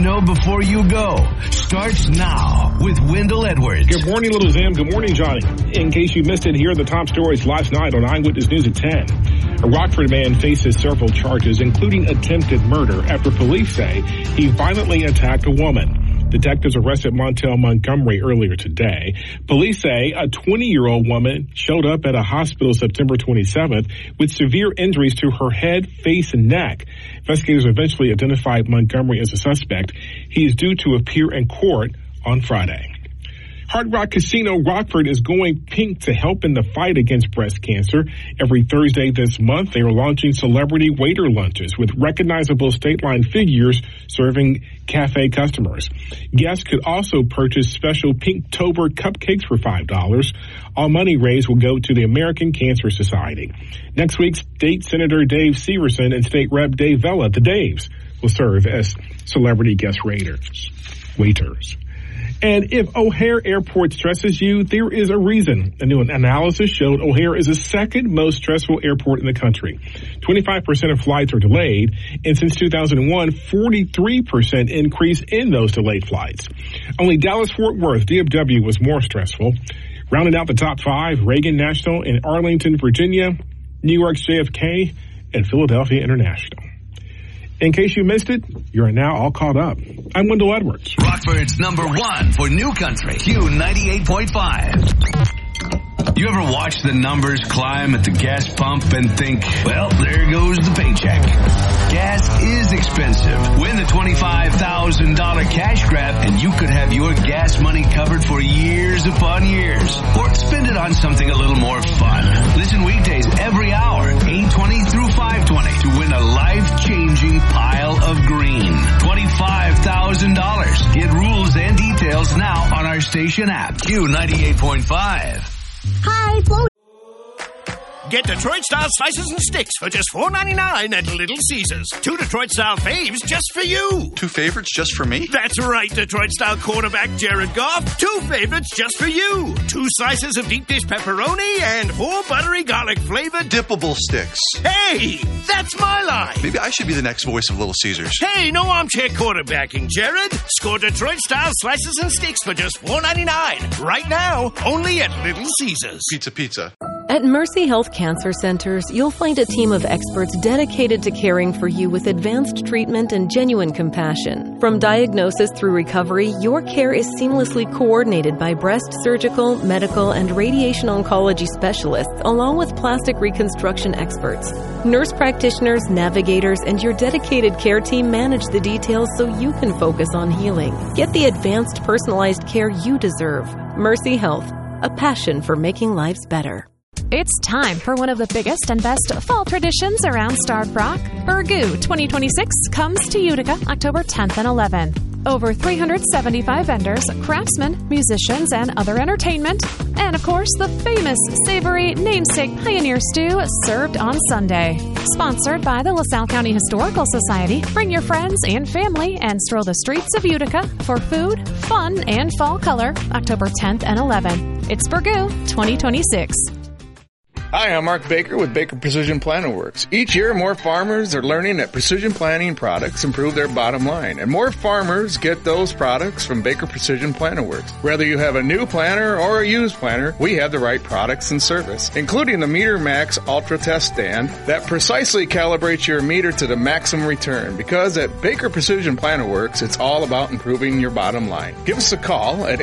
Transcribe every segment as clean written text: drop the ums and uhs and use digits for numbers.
know before you go starts now with Wendell Edwards. Good morning, Little Zim. Good morning, Johnny. In case you missed it, here are the top stories last night on Eyewitness News at 10. A Rockford man faces several charges, including attempted murder, after police say he violently attacked a woman. Detectives arrested Montel Montgomery earlier today. Police say a 20-year-old woman showed up at a hospital September 27th with severe injuries to her head, face, and neck. Investigators eventually identified Montgomery as a suspect. He is due to appear in court on Friday. Hard Rock Casino Rockford is going pink to help in the fight against breast cancer. Every Thursday this month, they are launching celebrity waiter lunches with recognizable state line figures serving cafe customers. Guests could also purchase special Pinktober cupcakes for $5. All money raised will go to the American Cancer Society. Next week, State Senator Dave Severson and State Rep Dave Vella, the Daves, will serve as celebrity guest waiters. And if O'Hare Airport stresses you, there is a reason. A new analysis showed O'Hare is the second most stressful airport in the country. 25% of flights are delayed, and since 2001, 43% increase in those delayed flights. Only Dallas-Fort Worth, DFW, was more stressful. Rounding out the top five, Reagan National in Arlington, Virginia, New York's JFK, and Philadelphia International. In case you missed it, you're now all caught up. I'm Wendell Edwards. Rockford's number one for New Country, Q98.5. You ever watch the numbers climb at the gas pump and think, well, there goes the paycheck? Gas is expensive. Win the $25,000 cash grab and you could have your gas money covered for years upon years. Or spend it on something a little more fun. Listen weekdays every hour, 8:20 through 5:20 to win a life-changing pile of green. $25,000. Get rules and details now on our station app, Q98.5. Hi, Chloe. Get Detroit-style slices and sticks for just $4.99 at Little Caesars. 2 Detroit-style faves just for you. 2 favorites just for me? That's right, Detroit-style quarterback Jared Goff. 2 favorites just for you. 2 slices of deep dish pepperoni and 4 buttery garlic-flavored dippable sticks. Hey, that's my line. Maybe I should be the next voice of Little Caesars. Hey, no armchair quarterbacking, Jared. Score Detroit-style slices and sticks for just $4.99. Right now, only at Little Caesars. Pizza. At Mercy Health Cancer Centers, you'll find a team of experts dedicated to caring for you with advanced treatment and genuine compassion. From diagnosis through recovery, your care is seamlessly coordinated by breast surgical, medical, and radiation oncology specialists, along with plastic reconstruction experts. Nurse practitioners, navigators, and your dedicated care team manage the details so you can focus on healing. Get the advanced, personalized care you deserve. Mercy Health, a passion for making lives better. It's time for one of the biggest and best fall traditions around Starved Rock. Burgoo 2026 comes to Utica October 10th and 11th. Over 375 vendors, craftsmen, musicians, and other entertainment. And, of course, the famous savory namesake Pioneer Stew served on Sunday. Sponsored by the LaSalle County Historical Society, bring your friends and family and stroll the streets of Utica for food, fun, and fall color October 10th and 11th. It's Burgoo 2026. Hi, I'm Mark Baker with Baker Precision Planting Works. Each year, more farmers are learning that precision planting products improve their bottom line, and more farmers get those products from Baker Precision Planting Works. Whether you have a new planter or a used planter, we have the right products and service, including the Meter Max Ultra Test Stand that precisely calibrates your meter to the maximum return, because at Baker Precision Planting Works, it's all about improving your bottom line. Give us a call at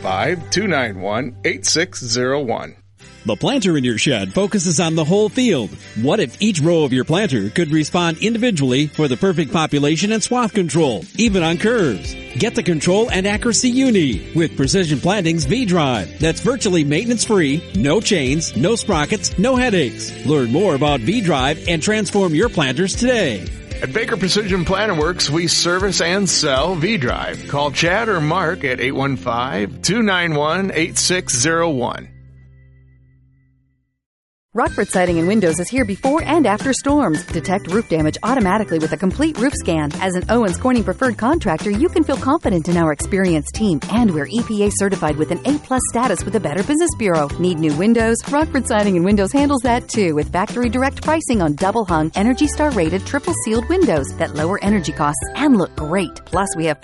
815-291-8601. The planter in your shed focuses on the whole field. What if each row of your planter could respond individually for the perfect population and swath control, even on curves? Get the control and accuracy you need with Precision Planting's V-Drive. That's virtually maintenance-free, no chains, no sprockets, no headaches. Learn more about V-Drive and transform your planters today. At Baker Precision Planting Works, we service and sell V-Drive. Call Chad or Mark at 815-291-8601. Rockford Siding and Windows is here before and after storms. Detect roof damage automatically with a complete roof scan. As an Owens Corning preferred contractor, you can feel confident in our experienced team, and we're EPA certified with an A+ status with the Better Business Bureau. Need new windows? Rockford Siding and Windows handles that too, with factory direct pricing on double hung, Energy Star rated, triple sealed windows that lower energy costs and look great. Plus, we have